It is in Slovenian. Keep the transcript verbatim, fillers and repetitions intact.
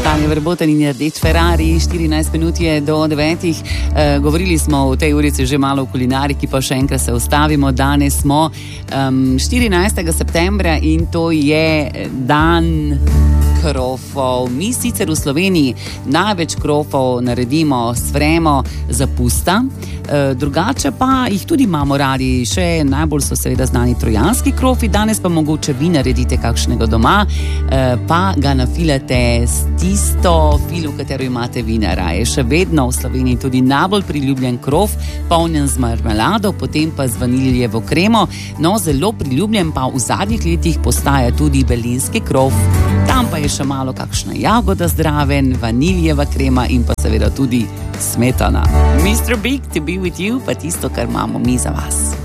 Tanja Verboten in Rdeč Ferrari, štirinajst minut je do devetih. E, govorili smo v tej urici že malo o kulinariki, pa še enkrat se ustavimo. Danes smo um, štirinajstega septembra in to je dan krofov. Mi sicer v Sloveniji največ krofov naredimo s vremo zapusta, e, drugače pa jih tudi imamo radi. Še najbolj so seveda znani trojanski krofi, danes pa mogoče vi naredite kakšnega doma, e, pa ga nafilate s tisto filo, katero imate vi najraje. Še vedno v Sloveniji tudi najbolj priljubljen krof, polnjen z marmelado, potem pa z vaniljevo kremo. No, zelo priljubljen pa v zadnjih letih postaja tudi berlinski krof. Tam pa je še malo kakšna jagoda zdraven, vaniljeva krema in pa seveda tudi smetana. mister Big, to be with you, pa tisto, kar imamo mi za vas.